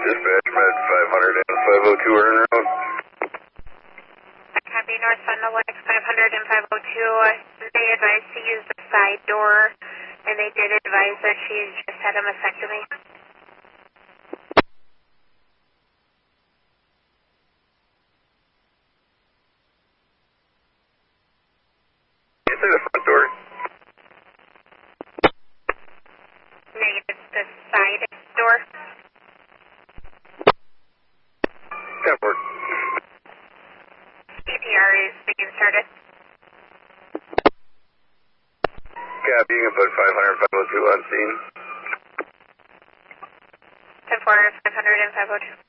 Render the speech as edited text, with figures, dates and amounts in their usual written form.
Dispatch med 500 and 502 are en route. Copy, North Sentinel 500 and 502. They advised to use the side door, and they did advise that she's just had a mastectomy. Is it the front door? Negative, the side door. That work. CPR is being started. Copy, you can put 500 502 on scene. 10-4, 500 and 502.